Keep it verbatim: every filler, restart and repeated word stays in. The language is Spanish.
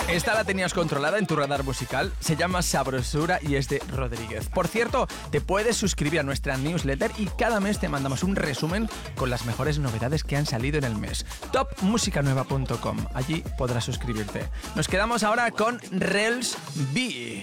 Esta la tenías controlada en tu radar musical, se llama Sabrosura y es de Rodríguez. Por cierto, te puedes suscribir a nuestra newsletter y cada mes te mandamos un resumen con las mejores novedades que han salido en el mes. top música nueva punto com, allí podrás suscribirte. Nos quedamos ahora con Rels B.